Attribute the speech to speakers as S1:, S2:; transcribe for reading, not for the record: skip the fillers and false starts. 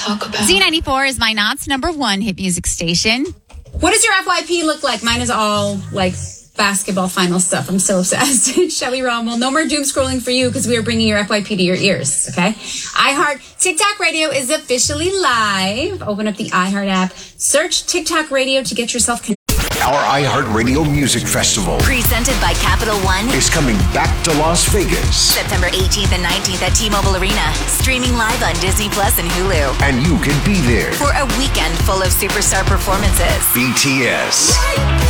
S1: talk about.
S2: Z94 is my Knott's #1 hit music station.
S3: What does your FYP look like? Mine is all like basketball final stuff. I'm so obsessed. Shelly Rommel, no more doom scrolling for you because we are bringing your FYP to your ears, okay? iHeart TikTok Radio is officially live. Open up the iHeart app. Search TikTok Radio to get yourself connected.
S4: Our iHeartRadio Music Festival,
S5: presented by Capital One,
S4: is coming back to Las Vegas.
S5: September 18th and 19th at T-Mobile Arena. Streaming live on Disney Plus and Hulu.
S4: And you can be there
S5: for a weekend full of superstar performances.
S4: BTS,